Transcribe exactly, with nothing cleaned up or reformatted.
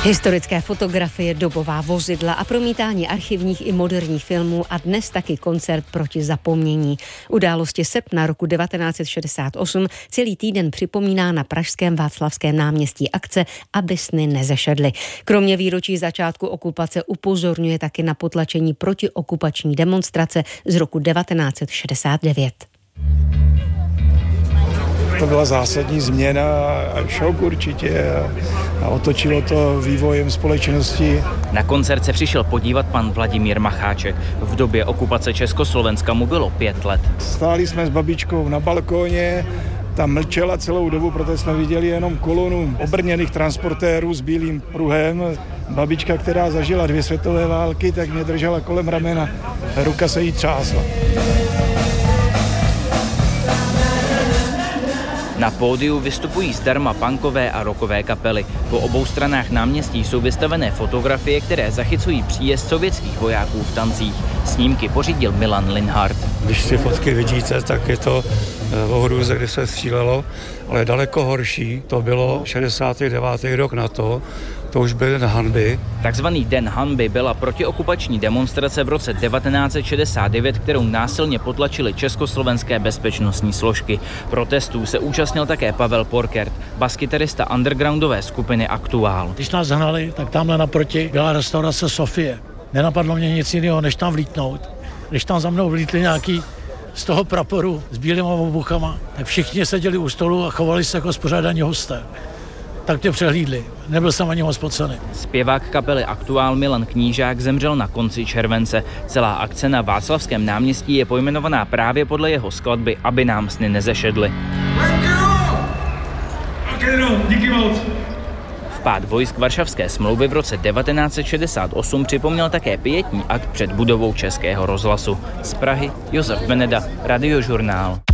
Historické fotografie, dobová vozidla a promítání archivních i moderních filmů a dnes taky koncert proti zapomnění. Události srpna roku devatenáct set šedesát osm celý týden připomíná na pražském Václavském náměstí akce Aby sny nezešedly. Kromě výročí začátku okupace upozorňuje taky na potlačení protiokupační demonstrace z roku devatenáct set šedesát devět. To byla zásadní změna a šok určitě a otočilo to vývojem společnosti. Na koncert se přišel podívat pan Vladimír Macháček. V době okupace Československa mu bylo pět let. Stáli jsme s babičkou na balkóně, ta mlčela celou dobu, protože jsme viděli jenom kolonu obrněných transportérů s bílým pruhem. Babička, která zažila dvě světové války, tak mě držela kolem ramena, ruka se jí třásla. Na pódiu vystupují zdarma punkové a rockové kapely. Po obou stranách náměstí jsou vystavené fotografie, které zachycují příjezd sovětských vojáků v tancích. Snímky pořídil Milan Linhart. Když si fotky vidíte, tak je to o hrůze, kdy se střílelo, ale daleko horší to bylo šedesátý devátý rok na to, to už byl Den hanby. Takzvaný Den hanby byla protiokupační demonstrace v roce devatenáct set šedesát devět, kterou násilně potlačily československé bezpečnostní složky. Protestů se účastnil také Pavel Porkert, baskytarista undergroundové skupiny Aktuál. Když nás hnali, tak tamhle naproti byla restaurace Sofie. Nenapadlo mě nic jiného, než tam vlítnout. Když tam za mnou vlítli nějaký z toho praporu s bílýma obuchama, tak všichni seděli u stolu a chovali se jako spořádaní hosté. Tak tě přehlídli. Nebyl jsem ani moc spocený. Zpěvák kapely Aktuál Milan Knížák zemřel na konci července. Celá akce na Václavském náměstí je pojmenovaná právě podle jeho skladby Aby nám sny nezešedly. Díky moc. Vpád vojsk Varšavské smlouvy v roce devatenáct set šedesát osm připomněl také pietní akt před budovou Českého rozhlasu. Z Prahy Josef Beneda, Radiožurnál.